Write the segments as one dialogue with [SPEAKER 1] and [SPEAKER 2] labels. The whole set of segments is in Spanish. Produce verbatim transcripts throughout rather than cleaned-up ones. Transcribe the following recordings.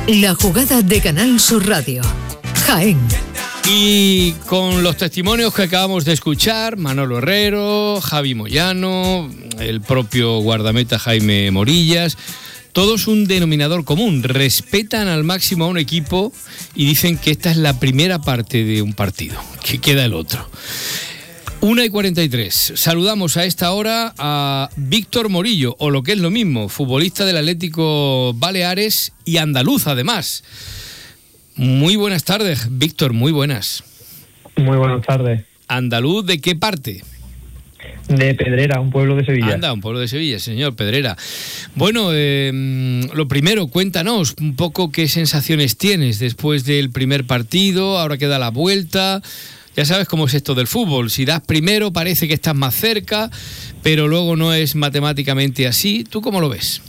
[SPEAKER 1] La jugada de Canal Sur Radio. Jaén.
[SPEAKER 2] Y con los testimonios que acabamos de escuchar, Manolo Herrero, Javi Moyano, el propio guardameta Jaime Morillas, todos un denominador común: respetan al máximo a un equipo y dicen que esta es la primera parte de un partido, que queda el otro. una y cuarenta y tres. Saludamos a esta hora a Víctor Morillo, o lo que es lo mismo, futbolista del Atlético Baleares y andaluz además. Muy buenas tardes, Víctor, muy buenas.
[SPEAKER 3] Muy buenas tardes.
[SPEAKER 2] ¿Andaluz de qué parte?
[SPEAKER 3] De Pedrera, un pueblo de Sevilla.
[SPEAKER 2] Anda, un pueblo de Sevilla, señor, Pedrera. Bueno, eh, lo primero, cuéntanos un poco qué sensaciones tienes después del primer partido, ahora queda la vuelta. Ya sabes cómo es esto del fútbol, si das primero parece que estás más cerca, pero luego no es matemáticamente así. ¿Tú cómo lo ves?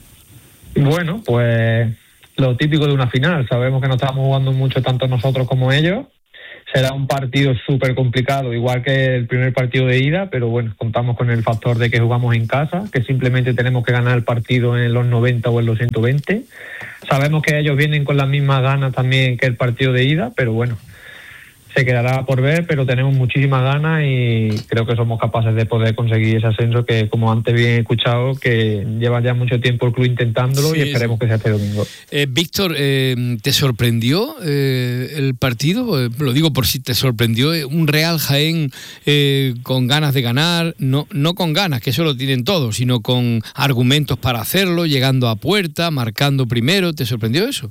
[SPEAKER 3] Bueno, pues lo típico de una final. Sabemos que no estamos jugando mucho tanto nosotros como ellos. Será un partido súper complicado, igual que el primer partido de ida, pero bueno, contamos con el factor de que jugamos en casa, que simplemente tenemos que ganar el partido en los noventa o en los ciento veinte. Sabemos que ellos vienen con las mismas ganas también que el partido de ida, pero bueno, se quedará por ver, pero tenemos muchísimas ganas y creo que somos capaces de poder conseguir ese ascenso que, como antes bien he escuchado, que lleva ya mucho tiempo el club intentándolo, sí, y esperemos sí. que sea este domingo.
[SPEAKER 2] Eh, Víctor, eh, ¿te sorprendió eh, el partido? Eh, lo digo por si te sorprendió eh, un Real Jaén eh, con ganas de ganar, no, no con ganas, que eso lo tienen todos, sino con argumentos para hacerlo, llegando a puerta, marcando primero. ¿Te sorprendió eso?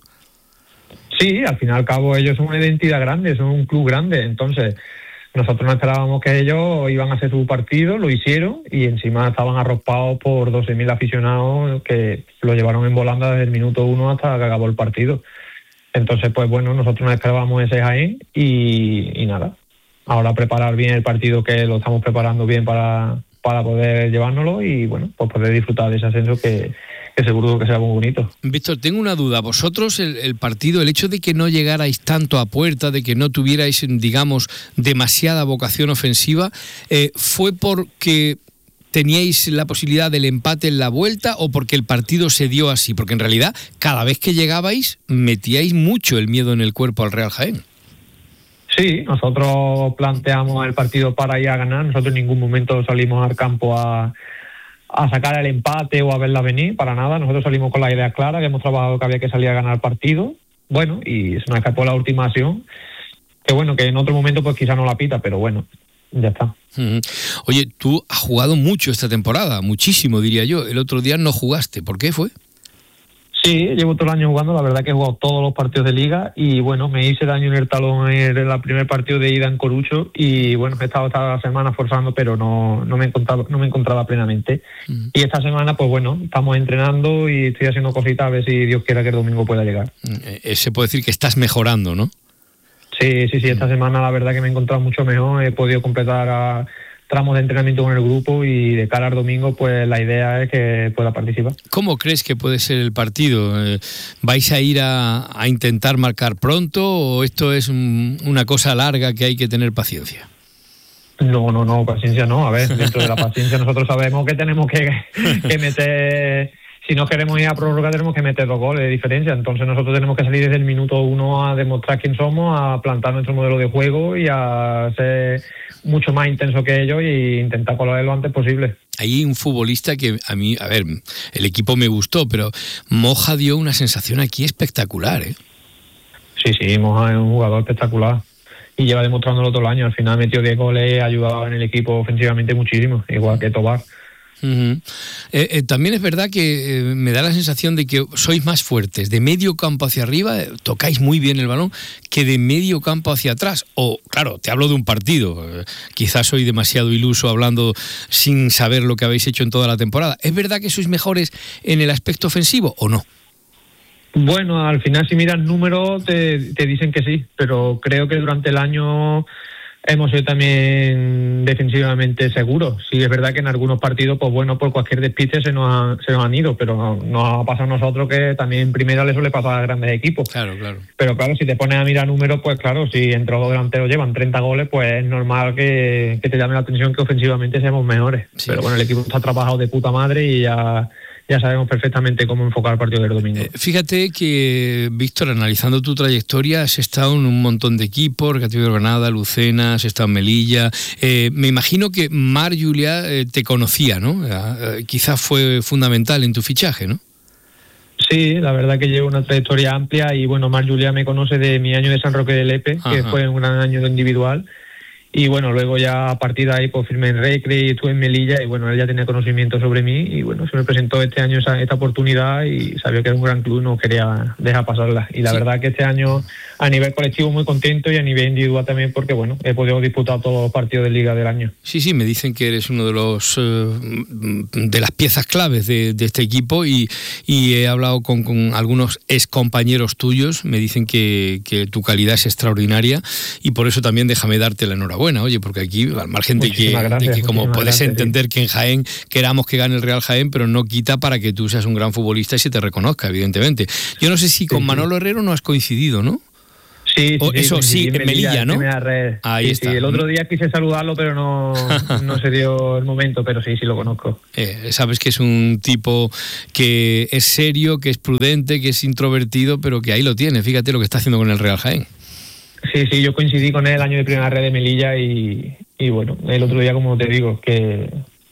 [SPEAKER 3] Sí, al fin y al cabo ellos son una identidad grande, son un club grande, entonces nosotros no esperábamos que ellos iban a hacer su partido, lo hicieron y encima estaban arropados por doce mil aficionados que lo llevaron en volanda desde el minuto uno hasta que acabó el partido. Entonces, pues bueno, nosotros no esperábamos ese Jaén y, y nada, ahora preparar bien el partido, que lo estamos preparando bien para, para poder llevárnoslo y bueno, pues poder disfrutar de ese ascenso que... que seguro que será muy bonito.
[SPEAKER 2] Víctor, tengo una duda. Vosotros, el, el partido, el hecho de que no llegarais tanto a puerta, de que no tuvierais, digamos, demasiada vocación ofensiva, eh, ¿fue porque teníais la posibilidad del empate en la vuelta o porque el partido se dio así? Porque en realidad, cada vez que llegabais, metíais mucho el miedo en el cuerpo al Real Jaén.
[SPEAKER 3] Sí, nosotros planteamos el partido para ir a ganar. Nosotros en ningún momento salimos al campo a... a sacar el empate o a verla venir, para nada. Nosotros salimos con la idea clara, que hemos trabajado que había que salir a ganar el partido, bueno, y se nos escapó la última acción, que bueno, que en otro momento pues quizá no la pita, pero bueno, ya está.
[SPEAKER 2] Uh-huh. Oye, tú has jugado mucho esta temporada, muchísimo diría yo. El otro día no jugaste, ¿por qué fue?
[SPEAKER 3] Sí, llevo todo el año jugando, la verdad que he jugado todos los partidos de liga y bueno, me hice daño en el talón en el primer partido de ida en Corucho y bueno, he estado esta semana forzando, pero no, no me encontraba, no me encontraba plenamente. Uh-huh. Y esta semana, pues bueno, estamos entrenando y estoy haciendo cositas a ver si Dios quiera que el domingo pueda llegar.
[SPEAKER 2] Eh, se puede decir que estás mejorando, ¿no?
[SPEAKER 3] Sí, sí, sí, esta uh-huh. semana la verdad que me he encontrado mucho mejor, he podido completar a tramos de entrenamiento con el grupo y de cara al domingo pues la idea es que pueda participar. ¿Cómo crees que puede ser el partido? ¿Vais a ir a, a intentar marcar pronto o esto es un, una cosa larga que hay que tener paciencia? No, no, no, paciencia no. A ver, dentro de la paciencia nosotros sabemos que tenemos que, que meter... Si no queremos ir a prórroga tenemos que meter dos goles de diferencia, entonces nosotros tenemos que salir desde el minuto uno a demostrar quién somos, a plantar nuestro modelo de juego y a ser mucho más intenso que ellos e intentar colarlo lo antes posible.
[SPEAKER 2] Hay un futbolista que a mí, a ver, el equipo me gustó, pero Moja dio una sensación aquí espectacular, ¿eh?
[SPEAKER 3] Sí, sí, Moja es un jugador espectacular y lleva demostrándolo todo el año, al final metió diez goles, ha ayudado en el equipo ofensivamente muchísimo, igual que Tobar.
[SPEAKER 2] Uh-huh. Eh, eh, también es verdad que eh, me da la sensación de que sois más fuertes de medio campo hacia arriba, eh, tocáis muy bien el balón, que de medio campo hacia atrás. O, claro, te hablo de un partido, eh, quizás soy demasiado iluso hablando sin saber lo que habéis hecho en toda la temporada. ¿Es verdad que sois mejores en el aspecto ofensivo o no?
[SPEAKER 3] Bueno, al final si miras números te, te dicen que sí, pero creo que durante el año hemos sido también defensivamente seguros. Sí, es verdad que en algunos partidos, pues bueno, por cualquier despiste se nos, ha, se nos han ido, pero no, nos ha pasado a nosotros que también en primera le suele pasar a grandes equipos.
[SPEAKER 2] Claro, claro.
[SPEAKER 3] Pero claro, si te pones a mirar números, pues claro, si entre los dos delanteros llevan treinta goles, pues es normal que, que te llame la atención que ofensivamente seamos mejores. Sí. Pero bueno, el equipo está trabajado de puta madre y ya... ya sabemos perfectamente cómo enfocar el partido del domingo.
[SPEAKER 2] Eh, fíjate que, Víctor, analizando tu trayectoria, has estado en un montón de equipos, Recreativo de Granada, Lucena, has estado en Melilla. Eh, me imagino que Mar Julià eh, te conocía, ¿no? Eh, quizás fue fundamental en tu fichaje, ¿no?
[SPEAKER 3] Sí, la verdad que llevo una trayectoria amplia y bueno, Mar Julià me conoce de mi año de San Roque de Lepe, Ajá. que fue un gran año de individual. Y bueno, luego ya a partir de ahí pues firmé en Recre y estuve en Melilla y bueno, él ya tenía conocimiento sobre mí y bueno, se me presentó este año esa, esta oportunidad y sabía que era un gran club, no quería dejar pasarla. Y la sí. verdad que este año a nivel colectivo muy contento y a nivel individual también porque bueno, he podido disputar todos los partidos de Liga del año.
[SPEAKER 2] Sí, sí, me dicen que eres uno de los eh, de las piezas claves de, de este equipo y, y he hablado con, con algunos ex compañeros tuyos, me dicen que, que tu calidad es extraordinaria y por eso también déjame darte la enhorabuena. Oye, porque aquí, al margen de que, gracias, de que como puedes gracias, entender sí. que en Jaén queramos que gane el Real Jaén, pero no quita para que tú seas un gran futbolista y se te reconozca, evidentemente. Yo no sé si con sí, Manolo Herrero no has coincidido, ¿no?
[SPEAKER 3] Sí, sí,
[SPEAKER 2] eso sí, en Melilla, ¿no?
[SPEAKER 3] Ahí sí, está. Sí, el otro día quise saludarlo, pero no, no se dio el momento, pero sí, sí lo conozco.
[SPEAKER 2] Eh, sabes que es un tipo que es serio, que es prudente, que es introvertido, pero que ahí lo tiene. Fíjate lo que está haciendo con el Real Jaén.
[SPEAKER 3] Sí, sí, yo coincidí con él el año de primera red de Melilla y, y bueno, el otro día, como te digo, que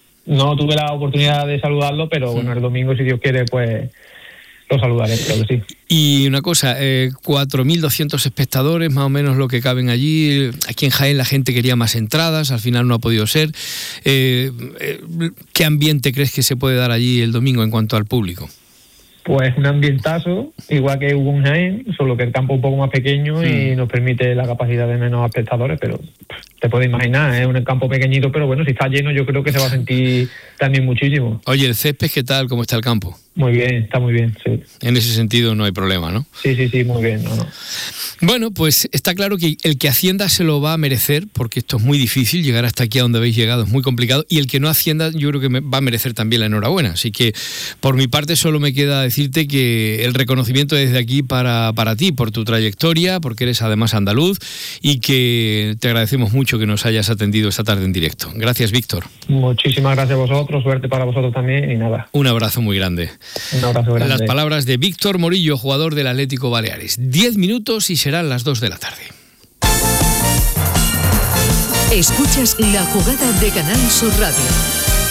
[SPEAKER 3] no tuve la oportunidad de saludarlo, pero sí. bueno, el domingo, si Dios quiere, pues lo saludaré, claro que sí.
[SPEAKER 2] Y una cosa, eh, cuatro mil doscientos espectadores, más o menos lo que caben allí. Aquí en Jaén la gente quería más entradas, al final no ha podido ser. Eh, eh, ¿Qué ambiente crees que se puede dar allí el domingo en cuanto al público?
[SPEAKER 3] Pues un ambientazo, igual que hubo en Jaén, solo que el campo es un poco más pequeño sí. y nos permite la capacidad de menos espectadores, pero te puedes imaginar, es un campo pequeñito, pero bueno, si está lleno yo creo que se va a sentir también muchísimo.
[SPEAKER 2] Oye, ¿el césped qué tal? ¿Cómo está el campo?
[SPEAKER 3] Muy bien, está muy bien, sí.
[SPEAKER 2] En ese sentido no hay problema, ¿no?
[SPEAKER 3] Sí, sí, sí, muy bien, no, no.
[SPEAKER 2] Bueno, pues está claro que el que ascienda se lo va a merecer, porque esto es muy difícil, llegar hasta aquí a donde habéis llegado es muy complicado, y el que no ascienda yo creo que va a merecer también la enhorabuena. Así que por mi parte solo me queda decirte que el reconocimiento desde aquí para, para ti, por tu trayectoria, porque eres además andaluz, y que te agradecemos mucho que nos hayas atendido esta tarde en directo. Gracias, Víctor.
[SPEAKER 3] Muchísimas gracias a vosotros, suerte para vosotros también y nada.
[SPEAKER 2] Un abrazo muy grande.
[SPEAKER 3] Un abrazo grande.
[SPEAKER 2] Las palabras de Víctor Morillo, jugador del Atlético Baleares. Diez minutos y serán las dos de la tarde.
[SPEAKER 1] Escuchas la jugada de Canal Sur Radio.